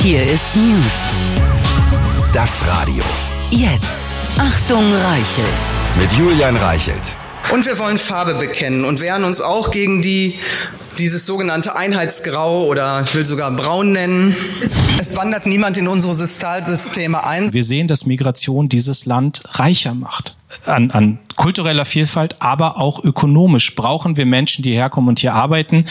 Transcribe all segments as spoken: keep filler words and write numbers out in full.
Hier ist News. Das Radio. Jetzt. Achtung, Reichelt. Mit Julian Reichelt. Und wir wollen Farbe bekennen und wehren uns auch gegen die, dieses sogenannte Einheitsgrau oder ich will sogar braun nennen. Es wandert niemand in unsere Sozialsysteme ein. Wir sehen, dass Migration dieses Land reicher macht. An, an kultureller Vielfalt, aber auch ökonomisch brauchen wir Menschen, die herkommen und hier arbeiten.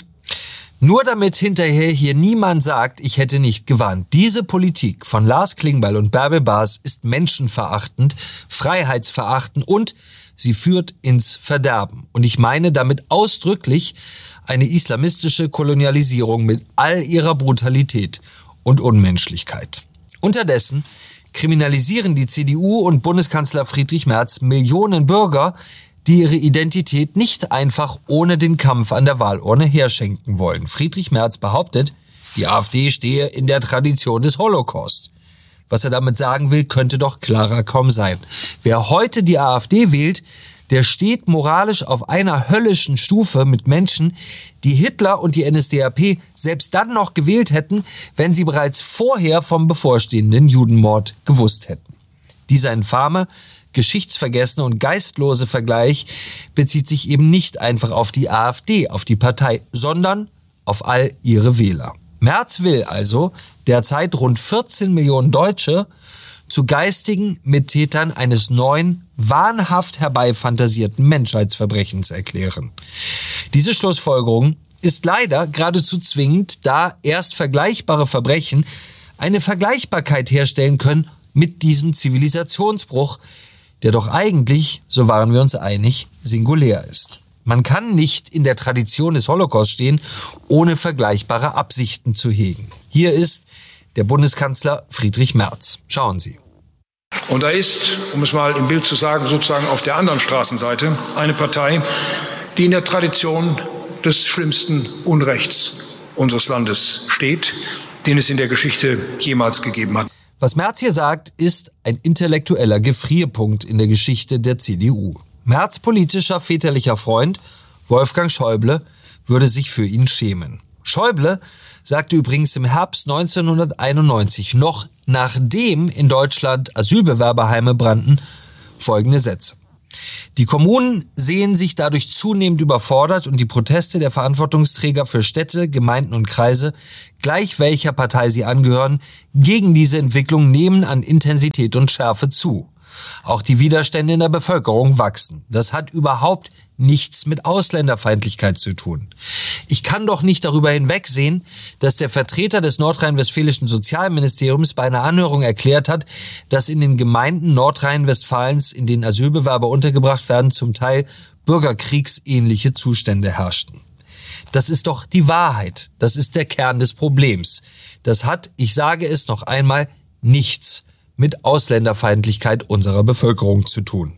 Nur damit hinterher hier niemand sagt, ich hätte nicht gewarnt. Diese Politik von Lars Klingbeil und Bärbel Bas ist menschenverachtend, freiheitsverachtend und sie führt ins Verderben. Und ich meine damit ausdrücklich eine islamistische Kolonialisierung mit all ihrer Brutalität und Unmenschlichkeit. Unterdessen kriminalisieren die C D U und Bundeskanzler Friedrich Merz Millionen Bürger, die ihre Identität nicht einfach ohne den Kampf an der Wahlurne herschenken wollen. Friedrich Merz behauptet, die AfD stehe in der Tradition des Holocaust. Was er damit sagen will, könnte doch klarer kaum sein. Wer heute die AfD wählt, der steht moralisch auf einer höllischen Stufe mit Menschen, die Hitler und die N S D A P selbst dann noch gewählt hätten, wenn sie bereits vorher vom bevorstehenden Judenmord gewusst hätten. Dieser infame, geschichtsvergessene und geistlose Vergleich bezieht sich eben nicht einfach auf die AfD, auf die Partei, sondern auf all ihre Wähler. Merz will also derzeit rund vierzehn Millionen Deutsche zu geistigen Mittätern eines neuen, wahnhaft herbeifantasierten Menschheitsverbrechens erklären. Diese Schlussfolgerung ist leider geradezu zwingend, da erst vergleichbare Verbrechen eine Vergleichbarkeit herstellen können mit diesem Zivilisationsbruch, der doch eigentlich, so waren wir uns einig, singulär ist. Man kann nicht in der Tradition des Holocaust stehen, ohne vergleichbare Absichten zu hegen. Hier ist der Bundeskanzler Friedrich Merz. Schauen Sie. Und da ist, um es mal im Bild zu sagen, sozusagen auf der anderen Straßenseite eine Partei, die in der Tradition des schlimmsten Unrechts unseres Landes steht, den es in der Geschichte jemals gegeben hat. Was Merz hier sagt, ist ein intellektueller Gefrierpunkt in der Geschichte der C D U. Merz' politischer väterlicher Freund Wolfgang Schäuble würde sich für ihn schämen. Schäuble sagte übrigens im Herbst neunzehnhunderteinundneunzig, noch nachdem in Deutschland Asylbewerberheime brannten, folgende Sätze. Die Kommunen sehen sich dadurch zunehmend überfordert und die Proteste der Verantwortungsträger für Städte, Gemeinden und Kreise, gleich welcher Partei sie angehören, gegen diese Entwicklung nehmen an Intensität und Schärfe zu. Auch die Widerstände in der Bevölkerung wachsen. Das hat überhaupt nichts mit Ausländerfeindlichkeit zu tun. Ich kann doch nicht darüber hinwegsehen, dass der Vertreter des nordrhein-westfälischen Sozialministeriums bei einer Anhörung erklärt hat, dass in den Gemeinden Nordrhein-Westfalens, in denen Asylbewerber untergebracht werden, zum Teil bürgerkriegsähnliche Zustände herrschten. Das ist doch die Wahrheit. Das ist der Kern des Problems. Das hat, ich sage es noch einmal, nichts mit Ausländerfeindlichkeit unserer Bevölkerung zu tun.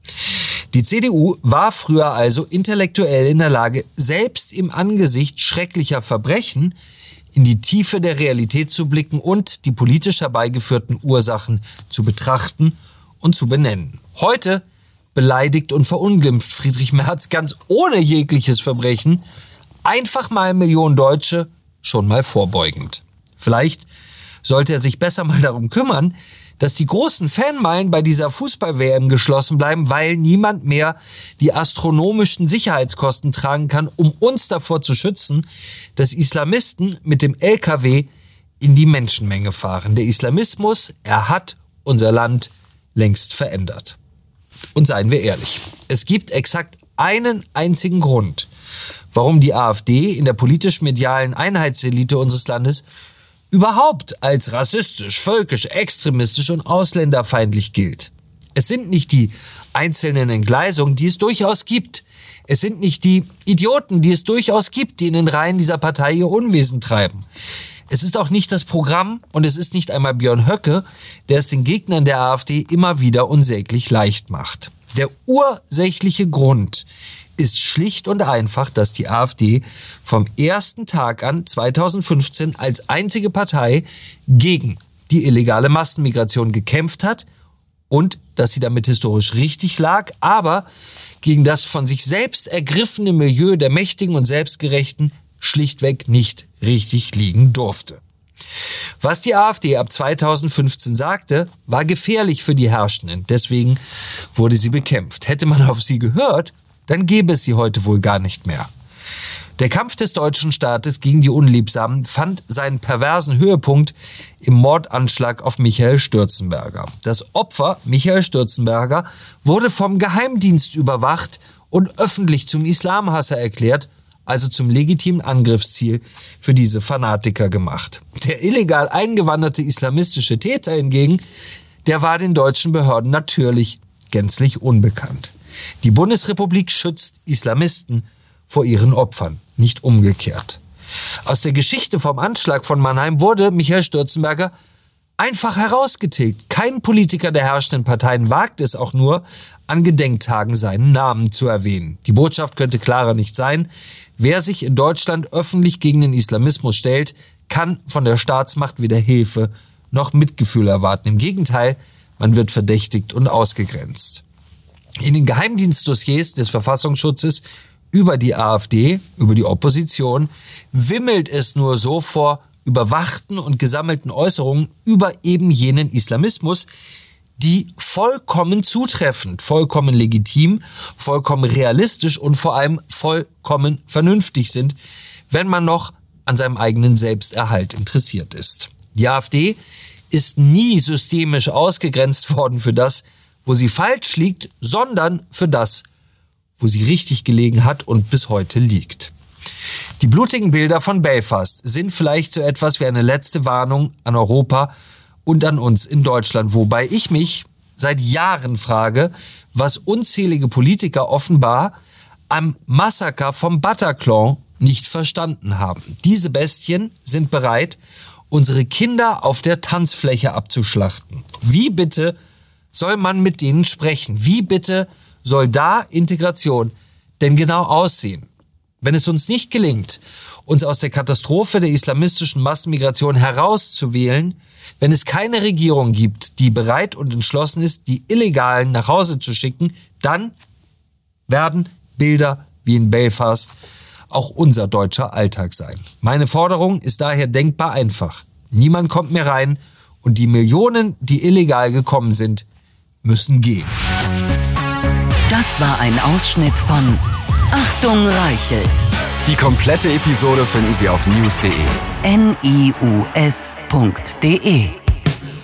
Die C D U war früher also intellektuell in der Lage, selbst im Angesicht schrecklicher Verbrechen in die Tiefe der Realität zu blicken und die politisch herbeigeführten Ursachen zu betrachten und zu benennen. Heute beleidigt und verunglimpft Friedrich Merz ganz ohne jegliches Verbrechen einfach mal Millionen Deutsche, schon mal vorbeugend. Vielleicht sollte er sich besser mal darum kümmern, dass die großen Fanmeilen bei dieser Fußball-W M geschlossen bleiben, weil niemand mehr die astronomischen Sicherheitskosten tragen kann, um uns davor zu schützen, dass Islamisten mit dem L K W in die Menschenmenge fahren. Der Islamismus, er hat unser Land längst verändert. Und seien wir ehrlich, es gibt exakt einen einzigen Grund, warum die AfD in der politisch-medialen Einheitselite unseres Landes überhaupt als rassistisch, völkisch, extremistisch und ausländerfeindlich gilt. Es sind nicht die einzelnen Entgleisungen, die es durchaus gibt. Es sind nicht die Idioten, die es durchaus gibt, die in den Reihen dieser Partei ihr Unwesen treiben. Es ist auch nicht das Programm und es ist nicht einmal Björn Höcke, der es den Gegnern der AfD immer wieder unsäglich leicht macht. Der ursächliche Grund ist schlicht und einfach, dass die AfD vom ersten Tag an zweitausendfünfzehn als einzige Partei gegen die illegale Massenmigration gekämpft hat und dass sie damit historisch richtig lag, aber gegen das von sich selbst ergriffene Milieu der Mächtigen und Selbstgerechten schlichtweg nicht richtig liegen durfte. Was die AfD ab zweitausendfünfzehn sagte, war gefährlich für die Herrschenden. Deswegen wurde sie bekämpft. Hätte man auf sie gehört, dann gäbe es sie heute wohl gar nicht mehr. Der Kampf des deutschen Staates gegen die Unliebsamen fand seinen perversen Höhepunkt im Mordanschlag auf Michael Stürzenberger. Das Opfer, Michael Stürzenberger, wurde vom Geheimdienst überwacht und öffentlich zum Islamhasser erklärt, also zum legitimen Angriffsziel für diese Fanatiker gemacht. Der illegal eingewanderte islamistische Täter hingegen, der war den deutschen Behörden natürlich gänzlich unbekannt. Die Bundesrepublik schützt Islamisten vor ihren Opfern, nicht umgekehrt. Aus der Geschichte vom Anschlag von Mannheim wurde Michael Stürzenberger einfach herausgetilgt. Kein Politiker der herrschenden Parteien wagt es auch nur, an Gedenktagen seinen Namen zu erwähnen. Die Botschaft könnte klarer nicht sein. Wer sich in Deutschland öffentlich gegen den Islamismus stellt, kann von der Staatsmacht weder Hilfe noch Mitgefühl erwarten. Im Gegenteil, man wird verdächtigt und ausgegrenzt. In den Geheimdienstdossiers des Verfassungsschutzes über die AfD, über die Opposition, wimmelt es nur so vor überwachten und gesammelten Äußerungen über eben jenen Islamismus, die vollkommen zutreffend, vollkommen legitim, vollkommen realistisch und vor allem vollkommen vernünftig sind, wenn man noch an seinem eigenen Selbsterhalt interessiert ist. Die AfD ist nie systemisch ausgegrenzt worden für das, wo sie falsch liegt, sondern für das, wo sie richtig gelegen hat und bis heute liegt. Die blutigen Bilder von Belfast sind vielleicht so etwas wie eine letzte Warnung an Europa und an uns in Deutschland, wobei ich mich seit Jahren frage, was unzählige Politiker offenbar am Massaker vom Bataclan nicht verstanden haben. Diese Bestien sind bereit, unsere Kinder auf der Tanzfläche abzuschlachten. Wie bitte soll man mit denen sprechen? Wie bitte soll da Integration denn genau aussehen? Wenn es uns nicht gelingt, uns aus der Katastrophe der islamistischen Massenmigration herauszuwählen, wenn es keine Regierung gibt, die bereit und entschlossen ist, die Illegalen nach Hause zu schicken, dann werden Bilder wie in Belfast auch unser deutscher Alltag sein. Meine Forderung ist daher denkbar einfach. Niemand kommt mehr rein und die Millionen, die illegal gekommen sind, müssen gehen. Das war ein Ausschnitt von Achtung Reichelt. Die komplette Episode finden Sie auf news punkt de. N I U S punkt de